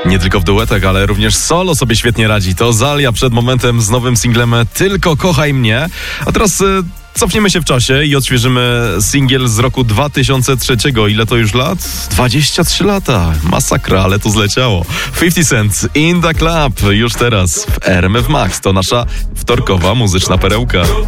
Nie tylko w duetach, ale również solo sobie świetnie radzi. To Zalia przed momentem z nowym singlem Tylko kochaj mnie. A teraz cofniemy się w czasie i odświeżymy singiel z roku 2003. Ile to już lat? 23 lata. Masakra, ale to zleciało. 50 Cent, In The Club, już teraz w RMF Max. To nasza wtorkowa muzyczna perełka.